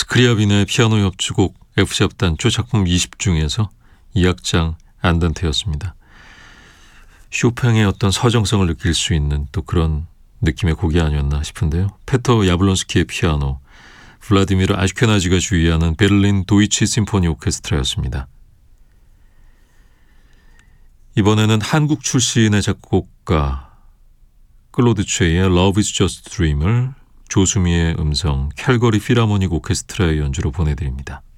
스크리아빈의 피아노 협주곡 F샵 단조 작품 20 중에서 2악장 안단테였습니다. 쇼팽의 어떤 서정성을 느낄 수 있는 또 그런 느낌의 곡이 아니었나 싶은데요. 페터 야블론스키의 피아노, 블라디미르 아슈케나지가 주의하는 베를린 도이치 심포니 오케스트라였습니다. 이번에는 한국 출신의 작곡가 클로드 최의 Love is just a Dream을 조수미의 음성 캘거리 필하모닉 오케스트라의 연주로 보내드립니다.